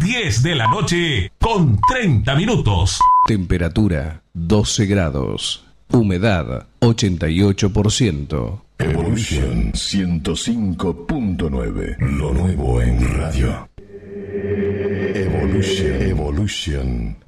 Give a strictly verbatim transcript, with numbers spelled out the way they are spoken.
diez de la noche con treinta minutos. Temperatura doce grados. Humedad ochenta y ocho por ciento. Evolution ciento cinco punto nueve. Lo nuevo en radio. Evolution. Evolution.